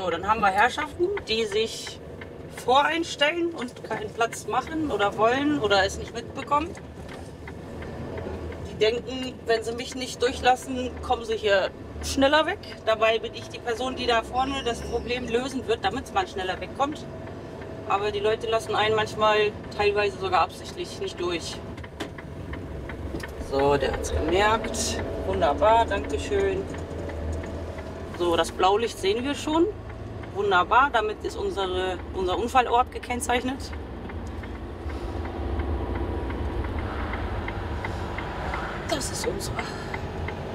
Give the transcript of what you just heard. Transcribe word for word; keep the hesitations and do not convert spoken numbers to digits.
So, dann haben wir Herrschaften, die sich voreinstellen und keinen Platz machen oder wollen oder es nicht mitbekommen. Die denken, wenn sie mich nicht durchlassen, kommen sie hier schneller weg. Dabei bin ich die Person, die da vorne das Problem lösen wird, damit man schneller wegkommt. Aber die Leute lassen einen manchmal teilweise sogar absichtlich nicht durch. So, der hat es gemerkt. Wunderbar, danke schön. So, das Blaulicht sehen wir schon. Wunderbar, damit ist unsere, unser Unfallort gekennzeichnet. Das ist unsere